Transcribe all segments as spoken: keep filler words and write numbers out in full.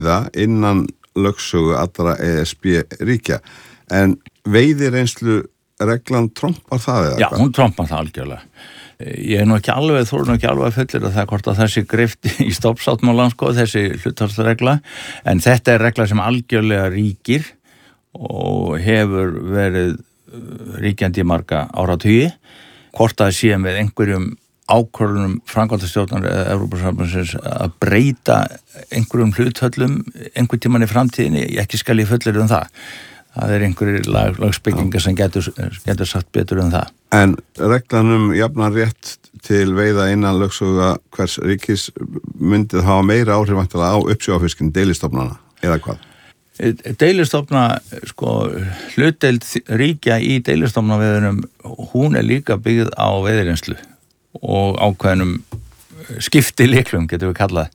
það innan lögsögu allra E S B ríkja. En veiðireynslu reglan trompar það eða Já, hvað? Hún trompar það algjörlega. Ég er nú ekki alveg, þú er nú ekki alveg fullir að það hvort að þessi greift í stoppsáttmálann, sko, þessi hlutfallsregla, en þetta er regla sem algjörlega ríkir og hefur verið ríkjandi í marga áratugi, hvort að sé með einhverjum ákvörðunum framkvæmdastjórnar eða Evrópusambandsins að breyta einhverjum hluthöllum einhver tímann í framtíðinni, ekki skal ég fullir um það. Það er einhverjir lag, lagsbyggingar sem getur, getur sagt betur um það. En reglanum jafnan rétt til veiða innan lögsögu hvers ríkis myndið hafa meira áhrif væntanlega á uppsjávarfiskinn deilistofnana, eða hvað? Deilistofna, sko, hlutdeild ríkja í deilistofnaveðunum, hún er líka byggð á veiðireynslu og ákveðnum skiptilyklum, getur við kallað,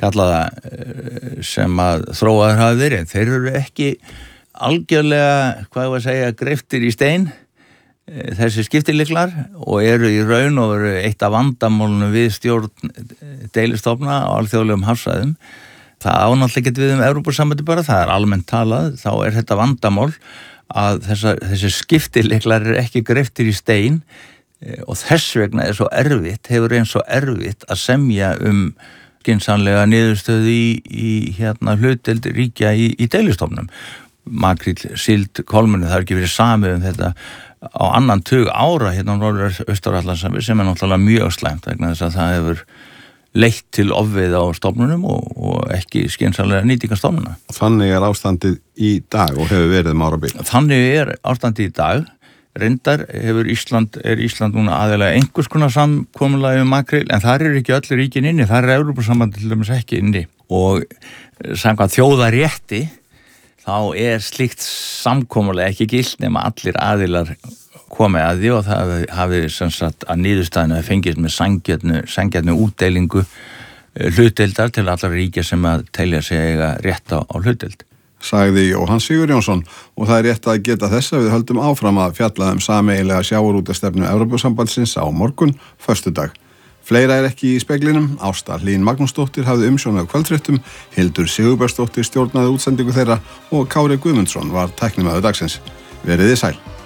kallað sem að þróaður hafa verið. Þeir eru ekki algjörlega, hvað ég var að segja, greiftir í stein, þessi skiptilyklar, og eru í raun og veru eitt af vandamálunum við stjórn deilistofna á alþjóðlegum hafsvæðum. Það ánáttúrulega getur við um Evrópusambandi bara, það er almennt talað, þá er þetta vandamál að þessa, þessi skiptilyklar eru ekki greiftir í stein og þess vegna er svo erfitt, hefur eins svo erfitt að semja um skynsamlega niðurstöðu í, í hérna hlutdeild ríkja í, í deilistofnum. Makríll, síld, kolmunni, það er ekki verið samið um þetta á annan tug ára hérna á Norður-Austur-Atlantshafi sem er náttúrulega mjög slæmt vegna þess að það hefur leitt til ofveiða á stofnunum og, og ekki skynsamlega nýtingar stofnuna. Þannig er ástandið í dag og hefur verið um árabil. Þannig er ástandið í dag. Reyndar hefur Ísland, er Ísland núna aðeinslega einhvers konar samkomulagi um makríll, en þar er ekki öll ríkin inni, þar er Evrópusambandið til dæmis ekki inni og samkvæmt þjóðarétti þá er slíkt samkomulega ekki gilt nema allir aðilar komi að því og það hafi sem sagt að niðurstaðinu að fengist með sanngjarnu, sanngjarnu útdeilingu hlutdeildar til allar ríkja sem að telja sig eiga rétt á, á hlutdeild. Sagði Jóhann Sigurjónsson og það er rétt að geta þess að við höldum áfram að fjalla um sameiginlega sjávarútvegsstefnu Evrópusambandsins á morgun, föstudag. Fleira er ekki í speglinum, Ásta Hlín Magnúsdóttir hafði umsjón af kvöldfréttum, Hildur Sigurbergsdóttir stjórnaði útsendingu þeirra og Kári Guðmundsson var tæknimaður dagsins. Verið þið sæl.